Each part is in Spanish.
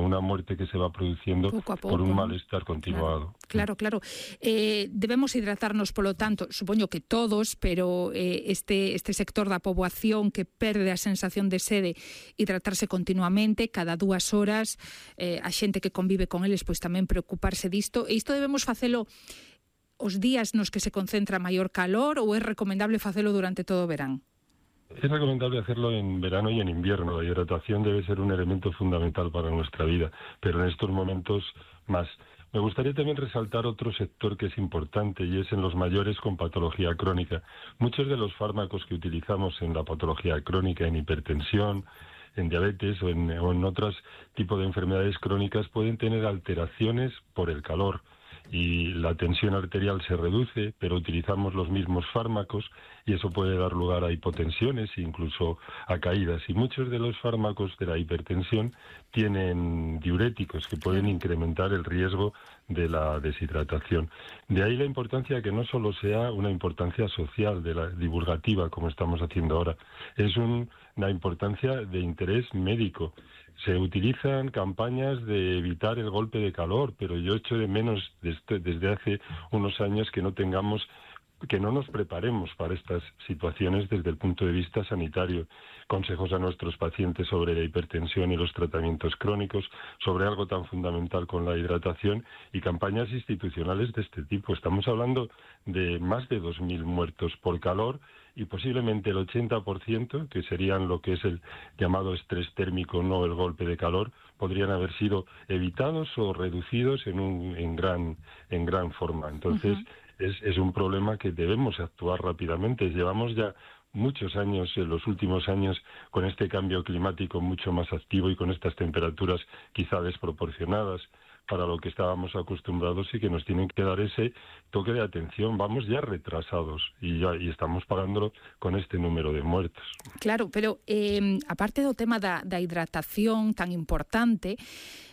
una muerte que se va produciendo poco a poco, por un ¿no? malestar continuado. Claro. Debemos hidratarnos, polo tanto, supoño que todos, pero este sector da poboación que perde a sensación de sede, hidratarse continuamente, cada 2 horas, a xente que convive con eles, pois tamén preocuparse disto. E isto debemos facelo os días nos que se concentra maior calor ou é recomendable facelo durante todo o verán? Es recomendable hacerlo en verano y en invierno. La hidratación debe ser un elemento fundamental para nuestra vida, pero en estos momentos más. Me gustaría también resaltar otro sector que es importante y es en los mayores con patología crónica. Muchos de los fármacos que utilizamos en la patología crónica, en hipertensión, en diabetes o en otros tipos de enfermedades crónicas pueden tener alteraciones por el calor y la tensión arterial se reduce, pero utilizamos los mismos fármacos y eso puede dar lugar a hipotensiones e incluso a caídas. Y muchos de los fármacos de la hipertensión tienen diuréticos que pueden incrementar el riesgo de la deshidratación. De ahí la importancia que no solo sea una importancia social, de la divulgativa, como estamos haciendo ahora, es una importancia de interés médico. Se utilizan campañas de evitar el golpe de calor, pero yo echo de menos desde hace unos años que no nos preparemos para estas situaciones desde el punto de vista sanitario. Consejos a nuestros pacientes sobre la hipertensión y los tratamientos crónicos, sobre algo tan fundamental con la hidratación y campañas institucionales de este tipo. Estamos hablando de más de 2.000 muertos por calor y posiblemente el 80%, que serían lo que es el llamado estrés térmico, no el golpe de calor, podrían haber sido evitados o reducidos en gran forma. Entonces, es un problema que debemos actuar rápidamente. Llevamos ya muchos años, en los últimos años, con este cambio climático mucho más activo y con estas temperaturas quizá desproporcionadas para lo que estábamos acostumbrados y que nos tienen que dar ese toque de atención. Vamos ya retrasados y estamos pagándolo con este número de muertos. Claro, pero aparte do tema da hidratación tan importante,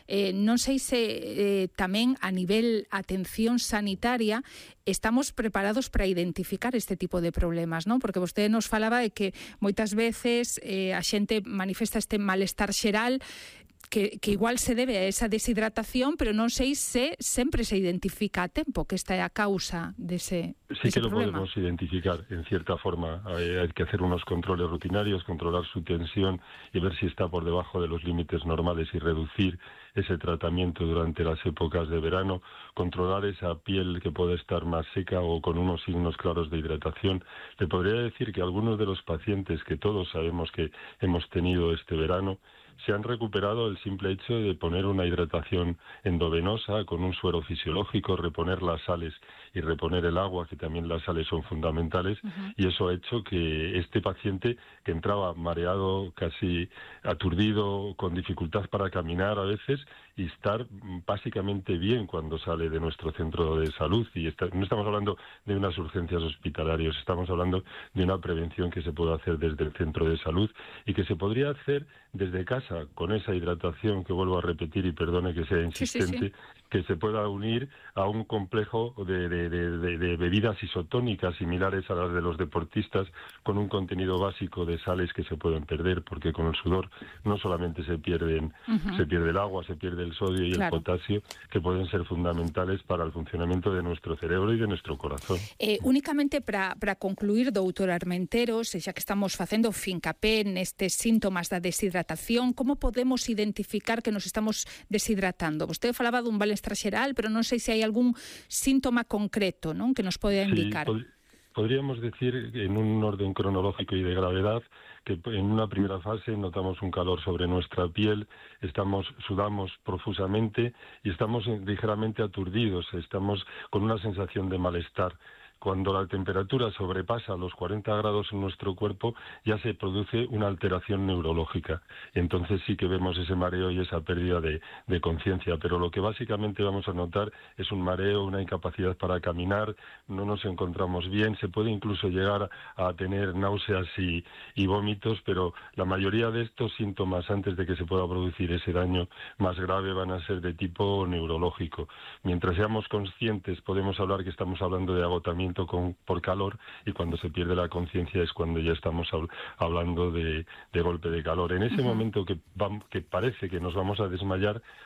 non sei se tamén a nivel atención sanitaria estamos preparados para identificar este tipo de problemas, non? Porque vostede nos falaba de que moitas veces a xente manifesta este malestar xeral que igual se debe a esa deshidratación, pero non sei se sempre se identifica a tempo que esta é a causa dese problema. Sí que lo podemos identificar en cierta forma. Hay que hacer unos controles rutinarios, controlar su tensión y ver si está por debajo de los límites normales y reducir ese tratamiento durante las épocas de verano, controlar esa piel que puede estar más seca o con unos signos claros de hidratación. Le podría decir que algunos de los pacientes que todos sabemos que hemos tenido este verano se han recuperado el simple hecho de poner una hidratación endovenosa con un suero fisiológico, reponer las sales y reponer el agua, que también las sales son fundamentales, y eso ha hecho que este paciente que entraba mareado, casi aturdido, con dificultad para caminar a veces, y estar básicamente bien cuando sale de nuestro centro de salud. Y no estamos hablando de unas urgencias hospitalarias, estamos hablando de una prevención que se puede hacer desde el centro de salud y que se podría hacer desde casa, con esa hidratación que vuelvo a repetir y perdone que sea insistente, que se pueda unir a un complejo de bebidas isotónicas similares a las de los deportistas, con un contenido básico de sales que se pueden perder, porque con el sudor no solamente se pierde el agua, se pierde el sodio y el potasio, que pueden ser fundamentales para el funcionamiento de nuestro cerebro y de nuestro corazón. Únicamente para concluir, doutor Armenteros, xa que estamos facendo fincapé nestes síntomas da deshidratación, como podemos identificar que nos estamos deshidratando? Vostede falaba dun malestar xeral, pero non sei se hai algún síntoma concreto, non, que nos pode indicar. Podríamos decir que en un orden cronológico y de gravedad que en una primera fase notamos un calor sobre nuestra piel, sudamos profusamente y estamos ligeramente aturdidos, estamos con una sensación de malestar. Cuando la temperatura sobrepasa los 40 grados en nuestro cuerpo, ya se produce una alteración neurológica. Entonces sí que vemos ese mareo y esa pérdida de conciencia. Pero lo que básicamente vamos a notar es un mareo, una incapacidad para caminar, no nos encontramos bien, se puede incluso llegar a tener náuseas y vómitos, pero la mayoría de estos síntomas, antes de que se pueda producir ese daño más grave, van a ser de tipo neurológico. Mientras seamos conscientes, podemos hablar que estamos hablando de agotamiento por calor, y cuando se pierde la conciencia es cuando ya estamos hablando de golpe de calor. En ese momento que parece que nos vamos a desmayar,